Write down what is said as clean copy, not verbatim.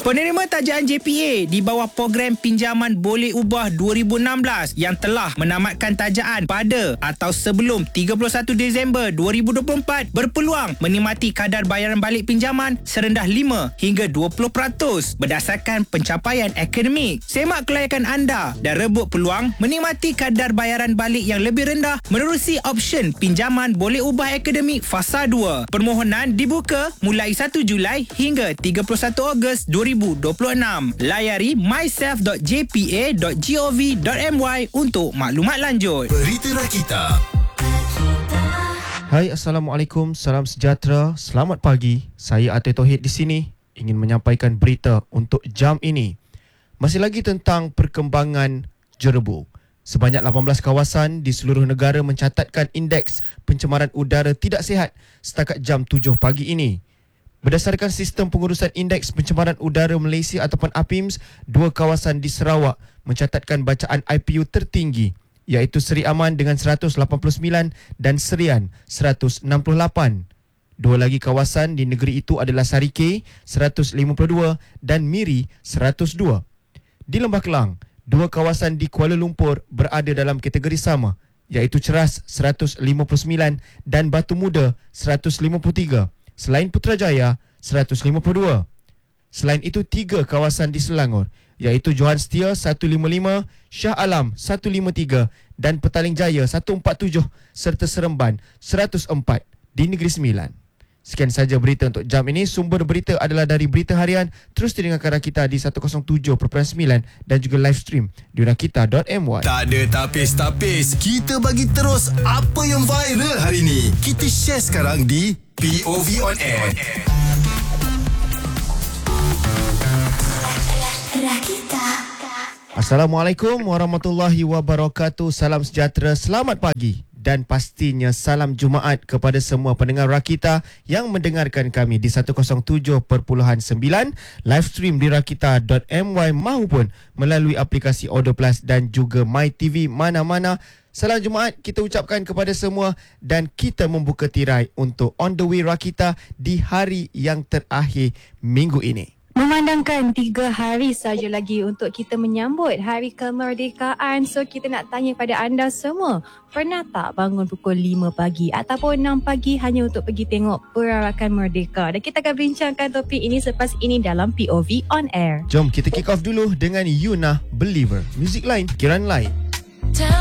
Penerima tajaan JPA di bawah program pinjaman boleh ubah 2016 yang telah menamatkan tajaan pada atau sebelum 31 Disember 2024 berpeluang menikmati kadar bayaran balik pinjaman serendah 5 hingga 20% berdasarkan pencapaian akademik. Semak kelayakan anda dan rebut peluang menikmati kadar bayaran balik yang lebih rendah menerusi option pinjaman boleh ubah akademik fasa 2. Permohonan dibuka mulai 1 Julai hingga 31 Ogos 2026. Layari myself.jpa.gov.my untuk maklumat lanjut. Berita Rakita. Hai, Assalamualaikum, salam sejahtera, selamat pagi. Saya Atif Tauhid di sini ingin menyampaikan berita untuk jam ini. Masih lagi tentang perkembangan jerebu. Sebanyak 18 kawasan di seluruh negara mencatatkan indeks pencemaran udara tidak sihat setakat jam 7 pagi ini. Berdasarkan sistem pengurusan indeks pencemaran udara Malaysia ataupun APIMS, dua kawasan di Sarawak mencatatkan bacaan IPU tertinggi, iaitu Seri Aman dengan 189 dan Serian 168. Dua lagi kawasan di negeri itu adalah Sarike 152 dan Miri 102. Di Lembah Kelang, dua kawasan di Kuala Lumpur berada dalam kategori sama, iaitu Ceras 159 dan Batu Muda 153. Selain Putrajaya, 152. Selain itu, tiga kawasan di Selangor, iaitu Johan Setia 155, Shah Alam 153 dan Petaling Jaya 147 serta Seremban 104 di Negeri Sembilan. Sekian saja berita untuk jam ini. Sumber berita adalah dari Berita Harian. Terus didengarkan Rakita di 107.9 dan juga live stream di rakita.my. Tak ada tapis-tapis. Kita bagi terus apa yang viral hari ini. Kita share sekarang di POV On Air. Rakita. Assalamualaikum warahmatullahi wabarakatuh. Salam sejahtera, selamat pagi dan pastinya salam Jumaat kepada semua pendengar Rakita yang mendengarkan kami di 107.9 live stream di rakita.my maupun melalui aplikasi Audio Plus dan juga MyTV mana-mana. Salam Jumaat kita ucapkan kepada semua dan kita membuka tirai untuk On The Way Rakita di hari yang terakhir minggu ini. Memandangkan 3 hari saja lagi untuk kita menyambut Hari Kemerdekaan. So kita nak tanya pada anda semua, pernah tak bangun pukul 5 pagi ataupun 6 pagi hanya untuk pergi tengok perarakan merdeka? Dan kita akan bincangkan topik ini selepas ini dalam POV On Air. Jom kita kick off dulu dengan Yuna Believer. Muzik lain, kiraan lain.